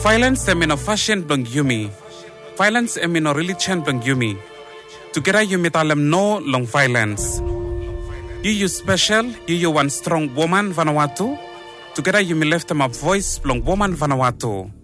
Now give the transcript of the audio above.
Violence emino fashion blong yumi. Violence emino religion blong yumi. Together you metalem no long violence. You special, you one strong woman Vanuatu. Together you me left them a voice blong woman Vanuatu.